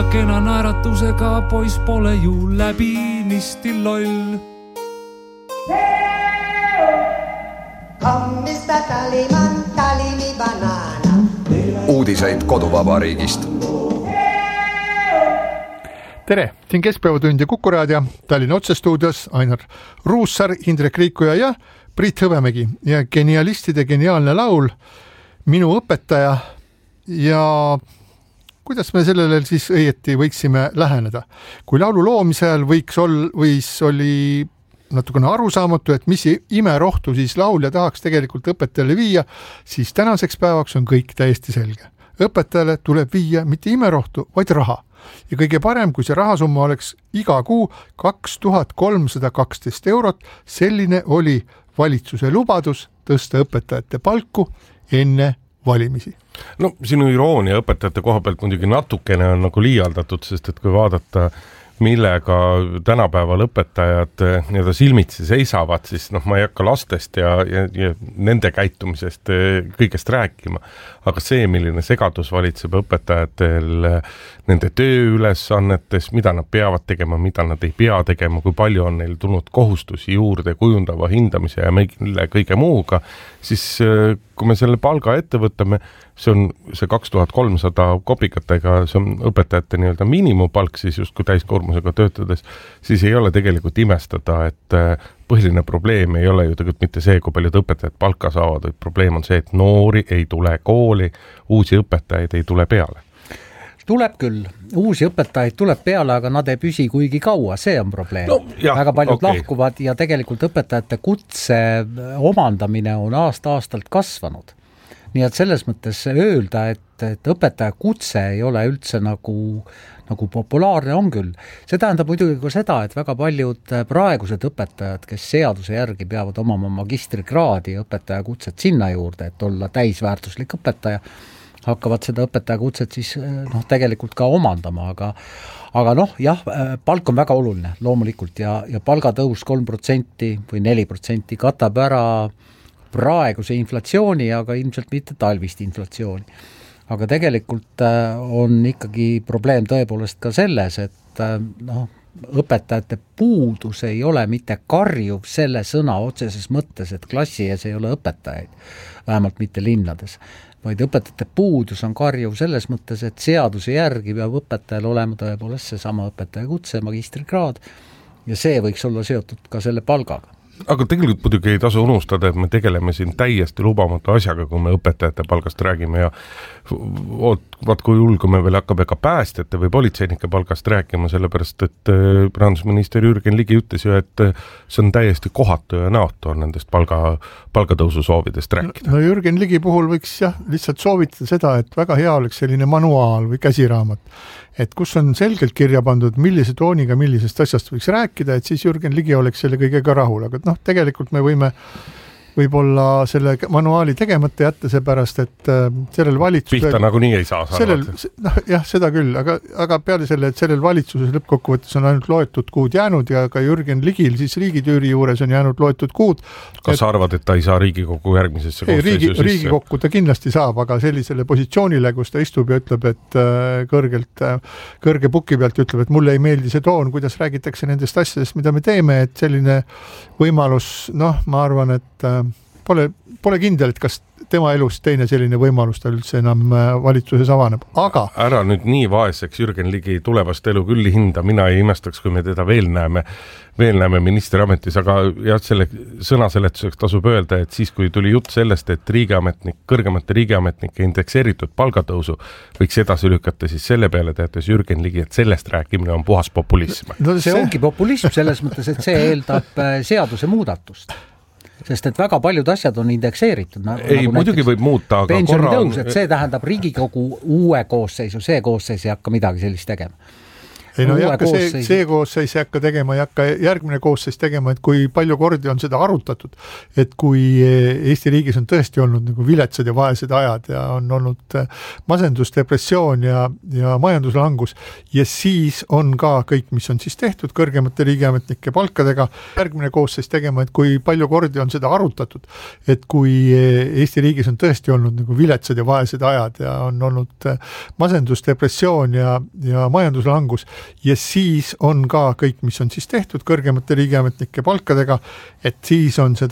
kena naeratusega, poiss pole ju läbinisti loll. Uudiseid koduvabariigist. Tere, siin Keskpäevatund ja Kuku Raadio, Tallinna otsestuudios Ainar Ruussaar, Indrek Riikuja ja Priit Hõbemägi ja genialistide geniaalne laul Minu õpetaja. Ja kuidas me sellele siis õieti võiksime läheneda? Kui laulu loomise ajal oli natukene arusaamatu, et mis imerohtu siis laulja tahaks tegelikult õpetajale viia, siis tänaseks päevaks on kõik täiesti selge. Õpetajale tuleb viia mitte imerohtu, vaid raha. Ja kõige parem, kui see rahasumma oleks iga kuu 2312 €, selline oli valitsuse lubadus tõsta õpetajate palku enne valimisi. No sinu iroonia õpetajate koha pealt muidugi natukene on nagu liialdatud, sest et kui vaadata, millega tänapäeval õpetajad nii-öelda silmitsi seisavad, siis ma ei hakka lastest ja nende käitumisest kõigest rääkima. Aga see, milline segadus valitseb õpetajatel nende tööülesannetes, mida nad peavad tegema, mida nad ei pea tegema, kui palju on neil tulnud kohustusi juurde kujundava hindamise ja mille kõige muuga, siis kui me selle palga ette võtame, see on see 2300 kopikatega, see on õpetajate nii-öelda miinimumpalk, siis just kui täiskoormusega töötades, siis ei ole tegelikult imestada, et põhiline probleem ei ole ju tegelikult mitte see, kui paljud õpetajad palka saavad, vaid probleem on see, et noori ei tule kooli, uusi õpetajaid ei tule peale. Tuleb küll, uusi õpetajaid tuleb peale, aga nad ei püsi kuigi kaua, see on probleem. Väga paljud lahkuvad ja tegelikult õpetajate kutse omandamine on aasta-aastalt kasvanud. Nii et selles mõttes öelda, et õpetaja kutse ei ole üldse nagu populaarne on küll. See tähendab muidugi ka seda, et väga paljud praegused õpetajad, kes seaduse järgi peavad omama magistrikraadi õpetaja kutset sinna juurde, et olla täisväärtuslik õpetaja, hakkavad seda õpetaja kutset siis tegelikult ka omandama, aga palk on väga oluline loomulikult ja palgatõus 3% või 4% katab ära praeguse inflatsiooni, aga ilmselt mitte talvist inflatsiooni. Aga tegelikult on ikkagi probleem tõepoolest ka selles, et õpetajate puudus ei ole mitte karjuv selle sõna otseses mõttes, et klassi ees ei ole õpetajaid, vähemalt mitte linnades, vaid õpetajate puudus on karjuv selles mõttes, et seaduse järgi peab õpetajal olema tõepoolest seesama õpetaja kutse, magistrikraad ja see võiks olla seotud ka selle palgaga. Aga tegelikult muidugi ei tasu unustada, et me tegeleme siin täiesti lubamatu asjaga, kui me õpetajate palgast räägime ja vaat kui hull, kui me veel hakkame ka päästjate või politseinike palgast rääkima, sellepärast et rahandusminister Jürgen Ligi ütles ju, et see on täiesti kohatu ja näotu on nendest palgatõusu soovidest rääkida. No Jürgen Ligi puhul võiks lihtsalt soovitada seda, et väga hea oleks selline manuaal või käsiraamat, et kus on selgelt kirja pandud, millise tooniga, millisest asjast võiks rääkida, et siis Jürgen Ligi oleks selle kõigega rahul, aga tegelikult me võime võib-olla selle manuaali tegemata jätta seepärast, et sellel valitsusel... Pihta nagunii ei saa seda küll, aga peale selle, et sellel valitsuses lõppkokkuvõttes on ainult loetud kuud jäänud ja ka Jürgen Ligil siis riigitüüri juures on jäänud loetud kuud. Kas sa arvad, et ta ei saa Riigikogu järgmisesse koosseisu sisse? Riigikokku ta kindlasti saab, aga sellisele positsioonile, kus ta istub ja ütleb, et kõrge puki pealt ütleb, et mulle ei meeldi see toon, kuidas räägitakse nendest asjadest, mida me teeme, et selline võimalus, ma arvan, et pole kindel, et kas tema elus teine selline võimalus ta üldse enam valitsuses avaneb, aga... Ära nüüd nii vaeseks Jürgen Ligi tulevast elu küll hinda, mina ei imestaks, kui me teda veel näeme ministeriametis, aga selle sõnaseletuseks tasub öelda, et siis kui tuli jutt sellest, et kõrgemate riigiametnike indekseeritud palgatõusu võiks edasi lükata, siis selle peale teatas Jürgen Ligi, et sellest rääkimine on puhas populism. No see ongi populism selles mõttes, et see eeldab seaduse muudatust. Sest et väga paljud asjad on indekseeritud. Ei, muidugi võib muuta, aga pensionitõus, et see tähendab Riigikogu uue koosseisu, see koosseis ei hakka midagi sellist tegema. ei no ei hakka see koosseis ei hakka tegema, ei hakka järgmine koosseis tegema, et kui palju kordi on seda arutatud, et kui Eesti riigis on tõesti olnud nagu viletsad ja vaesed ajad ja on olnud masendus, depressioon ja majanduslangus ja siis on ka kõik, mis on siis tehtud kõrgemate riigiametnike palkadega, järgmine koosseis tegema, et kui palju kordi on seda arutatud, et kui Eesti riigis on tõesti olnud nagu viletsad ja vaesed ajad ja on olnud masendus, depressioon ja majanduslangus ja siis on ka kõik, mis on siis tehtud kõrgemate riigiametnike palkadega, et siis on seda